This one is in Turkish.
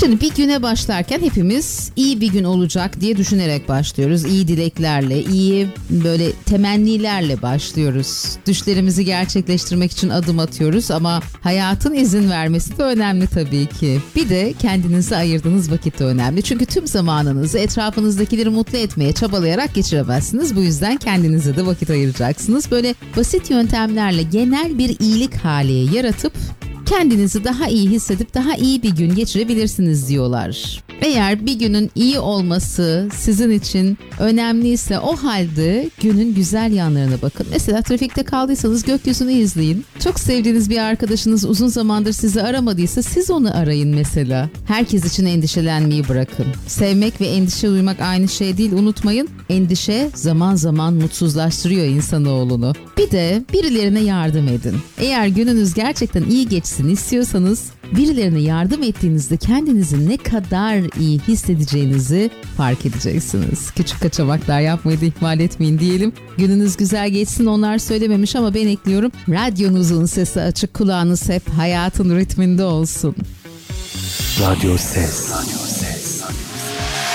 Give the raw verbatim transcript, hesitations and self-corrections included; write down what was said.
Şimdi bir güne başlarken hepimiz iyi bir gün olacak diye düşünerek başlıyoruz. İyi dileklerle, iyi böyle temennilerle başlıyoruz. Düşlerimizi gerçekleştirmek için adım atıyoruz ama hayatın izin vermesi de önemli tabii ki. Bir de kendinize ayırdığınız vakit de önemli. Çünkü tüm zamanınızı etrafınızdakileri mutlu etmeye çabalayarak geçiremezsiniz. Bu yüzden kendinize de vakit ayıracaksınız. Böyle basit yöntemlerle genel bir iyilik hali yaratıp kendinizi daha iyi hissedip daha iyi bir gün geçirebilirsiniz diyorlar. Eğer bir günün iyi olması sizin için önemliyse o halde günün güzel yanlarına bakın. Mesela trafikte kaldıysanız gökyüzünü izleyin. Çok sevdiğiniz bir arkadaşınız uzun zamandır sizi aramadıysa siz onu arayın mesela. Herkes için endişelenmeyi bırakın. Sevmek ve endişe duymak aynı şey değil, unutmayın. Endişe zaman zaman mutsuzlaştırıyor insanoğlunu. Bir de birilerine yardım edin. Eğer gününüz gerçekten iyi geçsin istiyorsanız birilerine yardım ettiğinizde kendinizi ne kadar iyi hissedeceğinizi fark edeceksiniz. Küçük kaçamaklar yapmayı da ihmal etmeyin diyelim. Gününüz güzel geçsin, onlar söylememiş ama ben ekliyorum. Radyonuzun sesi açık, kulağınız hep hayatın ritminde olsun. Radyo Ses.